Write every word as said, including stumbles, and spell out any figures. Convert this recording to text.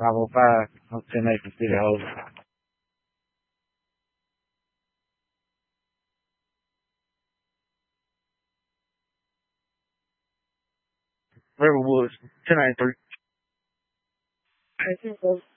five oh five, on ten acre city hole. Riverwoods, ten ninety-three.